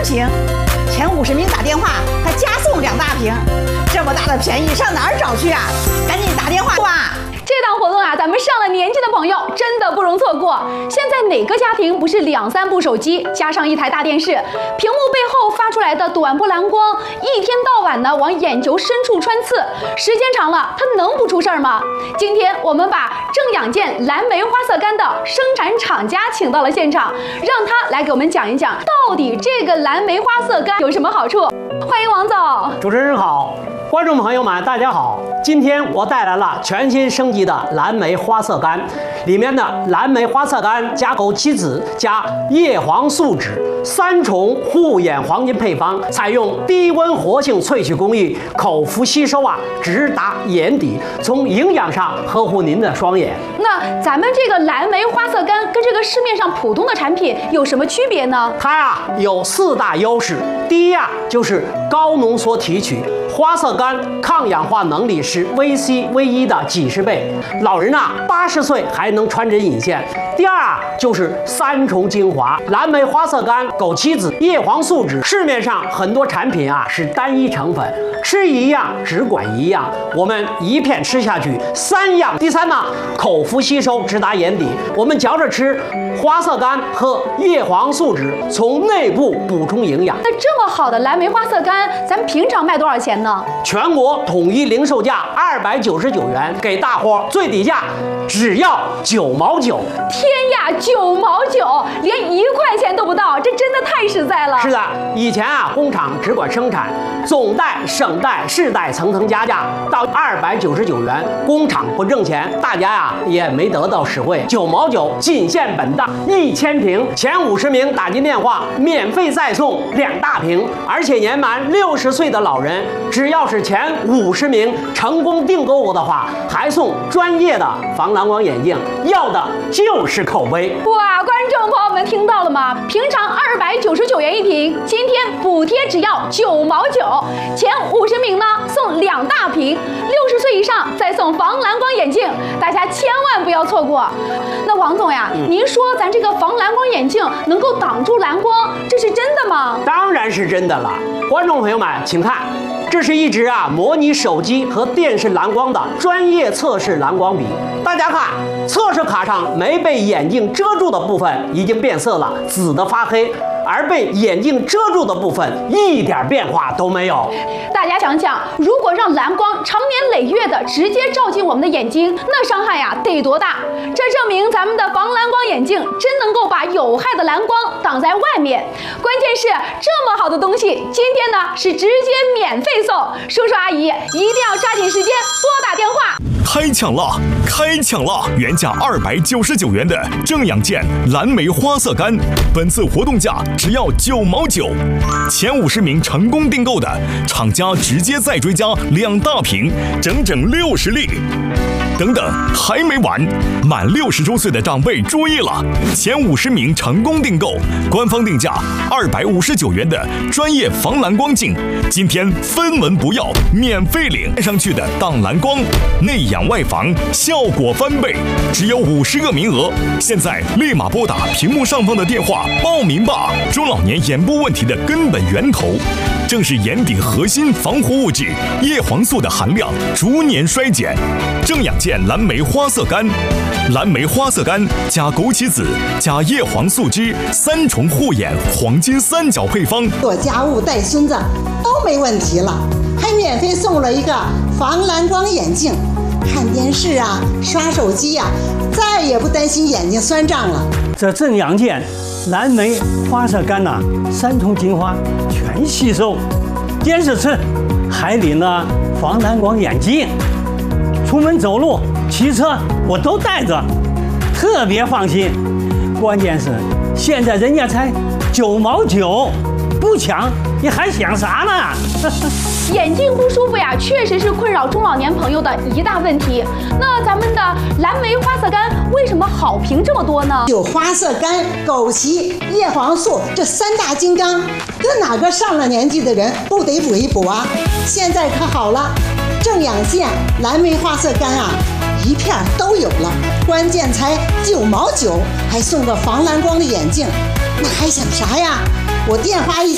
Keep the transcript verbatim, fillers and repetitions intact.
瓶，前五十名打电话还加送两大瓶，这么大的便宜上哪儿找去啊？赶紧打电话吧！ 这档活动啊，咱们上了年纪的朋友真的不容错过。现在哪个家庭不是两三部手机加上一台大电视，屏幕背后发出来的短波蓝光，一天到晚呢往眼球深处穿刺，时间长了，它能不出事儿吗？今天我们把正养健蓝莓花色苷的生产厂家请到了现场，让他来给我们讲一讲，到底这个蓝莓花色苷有什么好处。欢迎王总。 主持人好。观众朋友们，大家好！今天我带来了全新升级的蓝莓花色苷，里面的蓝莓花色苷加枸杞子加叶黄素酯三重护眼黄金配方，采用低温活性萃取工艺，口服吸收啊，直达眼底，从营养上呵护您的双眼。 那咱们这个蓝莓花色苷跟这个市面上普通的产品有什么区别呢？ 它呀、啊、有四大优势，第一呀、啊、就是高浓缩提取。花色苷抗氧化能力是 V C V 一的几十倍，老人啊八十岁还能穿针引线。第二啊就是三重精华，蓝莓花色苷、枸杞子、叶黄素酯，市面上很多产品啊是单一成分，吃一样只管一样，我们一片吃下去三样。第三呢，口服吸收直达眼底，我们嚼着吃，花色苷和叶黄素酯从内部补充营养。 那这么好的蓝莓花色苷，咱平常卖多少钱呢？ 全国统一零售价二百九十九元，给大伙最低价只要九毛九。 天呀，九毛九，连一块钱都不到，这真的太实在了。 是的，以前啊，工厂只管生产，总代、省代、市代层层加价，到二百九十九元，工厂不挣钱，大家呀、啊、也没得到实惠。九毛九，仅限本档一千瓶，前五十名打进电话，免费再送两大瓶，而且年满六十岁的老人。只要是前五十名成功订购的话，还送专业的防蓝光眼镜，要的就是口碑。 哇，观众朋友们听到了吗？平常二百九十九元一瓶，今天补贴只要九毛九，前五十名呢送两大瓶，六十岁以上再送防蓝光眼镜，大家千万不要错过。那王总呀，嗯、您说咱这个防蓝光眼镜能够挡住蓝光，这是真的吗？ 当然是真的了，观众朋友们，请看。这是一支啊模拟手机和电视蓝光的专业测试蓝光笔。大家看，测试卡上没被眼镜遮住的部分已经变色了，紫的发黑，而被眼镜遮住的部分一点变化都没有。 大家想想，如果让蓝光长年累月的直接照进我们的眼睛，那伤害呀得多大？这证明咱们的防蓝光眼镜真能够把有害的蓝光挡在外面。关键是这么好的东西，今天呢是直接免费送，叔叔阿姨一定要抓紧时间拨打电话。 开抢了，开抢了！原价二百九十九元的正养健蓝莓花色苷，本次活动价只要九毛九。前五十名成功订购的，厂家直接再追加两大瓶，整整六十粒。等等，还没完！满六十周岁的长辈注意了，前五十名成功订购，官方定价二百五十九元的专业防蓝光镜，今天分文不要，免费领。戴上去的挡蓝光，内养外防，效果翻倍。只有五十个名额，现在立马拨打屏幕上方的电话报名吧！中老年眼部问题的根本源头，正是眼底核心防护物质叶黄素的含量逐年衰减。正养健蓝莓花色苷，蓝莓花色苷加枸杞子加叶黄素酯三重护眼黄金三角配方， 做家务带孙子都没问题了，还免费送了一个防蓝光眼镜，看电视啊、刷手机呀、啊，再也不担心眼睛酸胀了。 这正养健蓝莓花色苷呐、啊，三重精华全吸收，电视吃还领了防蓝光眼镜。出门走路、骑车我都带着，特别放心。关键是现在人家才九毛九，不抢你还想啥呢？ 眼睛不舒服呀，确实是困扰中老年朋友的一大问题。那咱们的蓝莓花色苷为什么好评这么多呢？ 有花色苷、枸杞、叶黄素这三大金刚，跟哪个上了年纪的人都得补一补啊！现在可好了。正养健蓝莓花色苷啊，一片都有了，关键才九毛九，还送个防蓝光的眼镜，那还想啥呀？我电话一